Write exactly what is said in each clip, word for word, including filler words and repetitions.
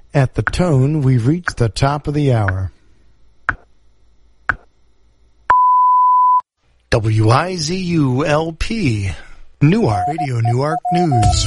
At the tone, we've reached the top of the hour. W I Z U L P, Newark, Radio Newark News.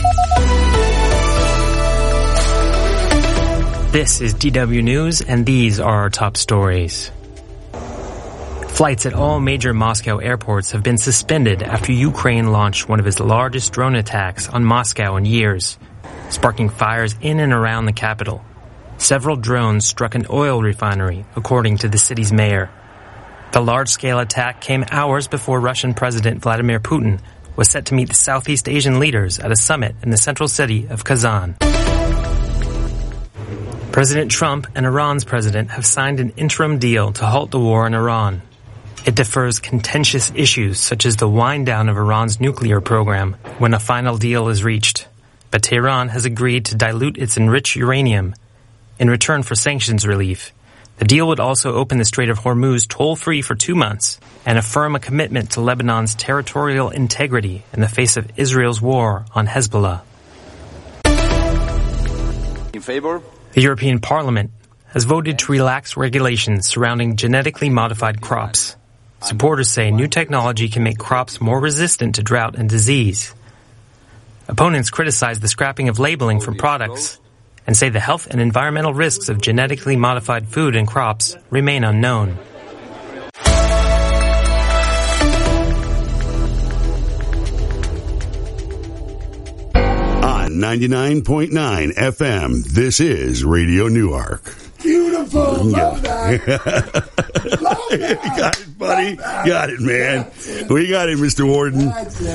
This is D W News, and these are our top stories. Flights at all major Moscow airports have been suspended after Ukraine launched one of its largest drone attacks on Moscow in years, sparking fires in and around the capital. Several drones struck an oil refinery, according to the city's mayor. The large-scale attack came hours before Russian President Vladimir Putin was set to meet the Southeast Asian leaders at a summit in the central city of Kazan. President Trump and Iran's president have signed an interim deal to halt the war in Iran. It defers contentious issues such as the wind-down of Iran's nuclear program when a final deal is reached. But Tehran has agreed to dilute its enriched uranium in return for sanctions relief. The deal would also open the Strait of Hormuz toll-free for two months and affirm a commitment to Lebanon's territorial integrity in the face of Israel's war on Hezbollah. In favor? The European Parliament has voted to relax regulations surrounding genetically modified crops. Supporters say new technology can make crops more resistant to drought and disease. Opponents criticize the scrapping of labeling for products and say the health and environmental risks of genetically modified food and crops remain unknown. On ninety-nine point nine F M, this is Radio Newark. Beautiful. Love that. Love that. Got it, buddy. Got it, man. We got it, Mister Warden.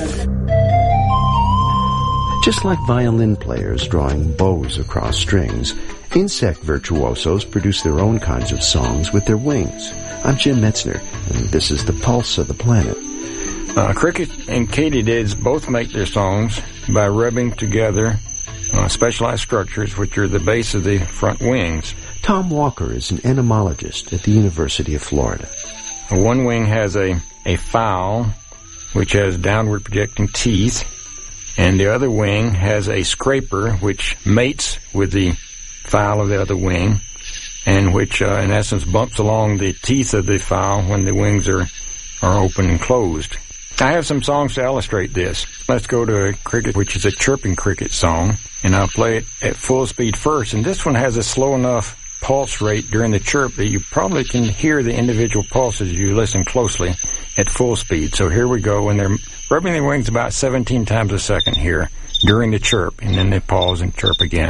Just like violin players drawing bows across strings, insect virtuosos produce their own kinds of songs with their wings. I'm Jim Metzner, and this is the Pulse of the Planet. Uh, cricket and katydids both make their songs by rubbing together uh, specialized structures which are the base of the front wings. Tom Walker is an entomologist at the University of Florida. One wing has a, a fowl which has downward projecting teeth, and the other wing has a scraper which mates with the fowl of the other wing, and which, uh, in essence, bumps along the teeth of the fowl when the wings are, are open and closed. I have some songs to illustrate this. Let's go to a cricket, which is a chirping cricket song, and I'll play it at full speed first. And this one has a slow enough pulse rate during the chirp that you probably can hear the individual pulses as you listen closely at full speed. So here we go, and they're rubbing their wings about seventeen times a second here during the chirp, and then they pause and chirp again.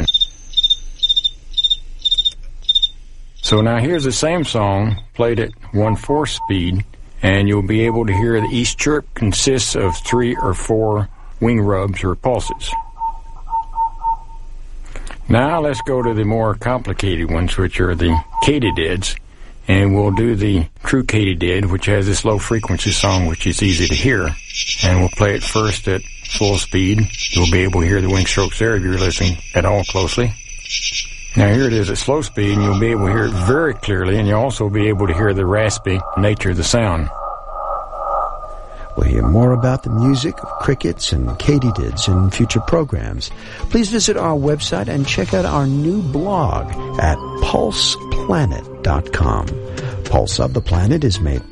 So now here's the same song played at one-fourth speed, and you'll be able to hear that each chirp consists of three or four wing rubs or pulses. Now let's go to the more complicated ones, which are the katydids, and we'll do the true katydid, which has this low-frequency song, which is easy to hear, and we'll play it first at full speed. You'll be able to hear the wing strokes there if you're listening at all closely. Now here it is at slow speed, and you'll be able to hear it very clearly, and you'll also be able to hear the raspy nature of the sound. We'll hear more about the music of crickets and katydids in future programs. Please visit our website and check out our new blog at pulse planet dot com. Pulse of the Planet is made